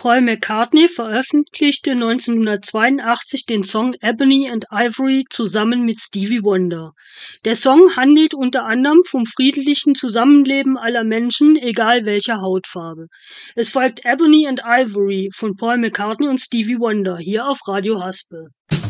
Paul McCartney veröffentlichte 1982 den Song "Ebony and Ivory" zusammen mit Stevie Wonder. Der Song handelt unter anderem vom friedlichen Zusammenleben aller Menschen, egal welcher Hautfarbe. Es folgt "Ebony and Ivory" von Paul McCartney und Stevie Wonder hier auf Radio Haspel.